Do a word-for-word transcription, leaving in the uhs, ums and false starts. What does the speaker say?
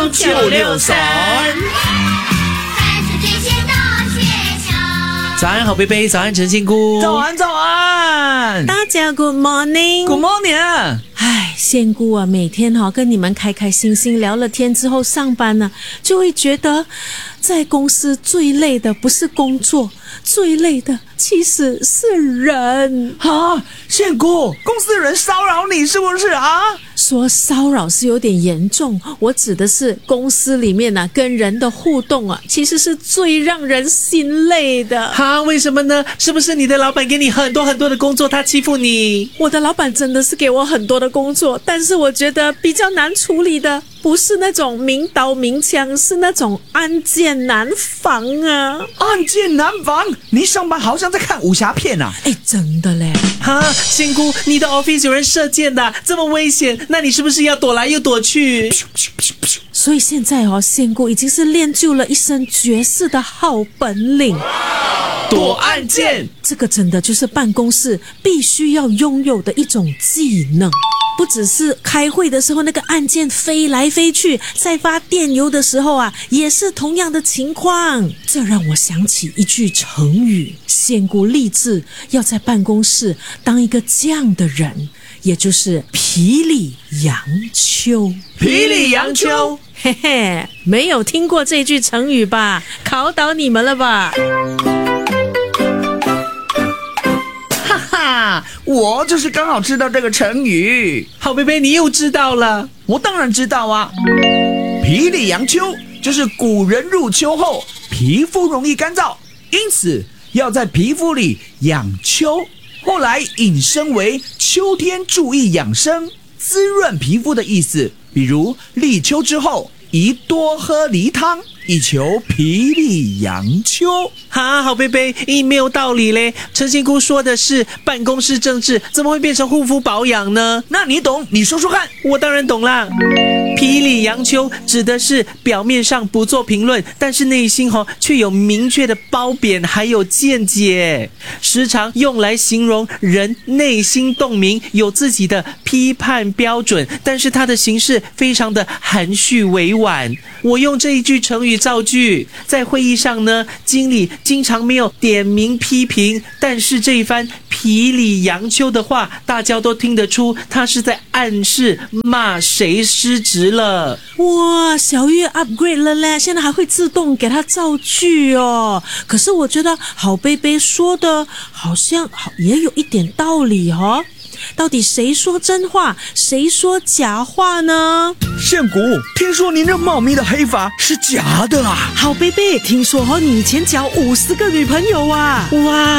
九六三。早安，好贝贝，早安，陈信姑， 早安，早安， 大家 Good morning，Good morning。 唉，仙姑啊，每天哈、哦、跟你们开开心心聊了天之后上班呢、啊，就会觉得在公司最累的不是工作，最累的其实是人啊！仙姑，公司人骚扰你是不是啊？ 说骚扰是有点严重，我指的是公司里面啊跟人的互动啊，其实是最让人心累的。 哈，为什么呢？是不是你的老板给你很多很多的工作，他欺负你？ 我的老板真的是给我很多的工作，但是我觉得比较难处理的不是那种明刀明枪，是那种案件难防啊！ 案件难防？你上班好像在看武侠片啊！ 哎，真的嘞！ 哈，仙姑，你的 office 有人射箭的，这么危险，那你是不是要躲来又躲去？ 所以现在哦，仙姑已经是练就了一身绝世的好本领。 躲案件， 这个真的就是办公室必须要拥有的一种技能。不只是开会的时候那个案件飞来飞去，在发电邮的时候啊，也是同样的情况。这让我想起一句成语，仙姑立志要在办公室当一个这样的人，也就是痞里杨秋。 痞里杨秋， 嘿嘿，没有听过这句成语吧？考倒你们了吧？ 哈，我就是刚好知道这个成语。 好贝贝，你又知道了？ 我当然知道啊。痞里杨秋就是古人入秋后皮肤容易干燥，因此要在皮肤里养秋，后来引申为秋天注意养生滋润皮肤的意思。比如立秋之后宜多喝梨汤，以求痞里杨秋。 哈，好贝贝，咦，没有道理嘞。陈仙姑说的是办公室政治，怎么会变成护肤保养呢？ 那你懂，你说说看。 我当然懂啦。痞里杨秋指的是表面上不做评论，但是内心哦却有明确的褒贬还有见解，时常用来形容人内心洞明，有自己的批判标准，但是他的形式非常的含蓄委婉。我用这一句成语造句，在会议上呢，经理经常没有点名批评，但是这一番痞里杨秋的话，大家都听得出他是在暗示骂谁失职了。 哇，小月 upgrade 了嘞，现在还会自动给他造句哦。可是我觉得好贝贝说的好像好也有一点道理哦。到底谁说真话，谁说假话呢？ 仙姑，听说您这茂密的黑发是假的啊？ 好贝贝，听说哦，你以前交五十个女朋友啊？哇！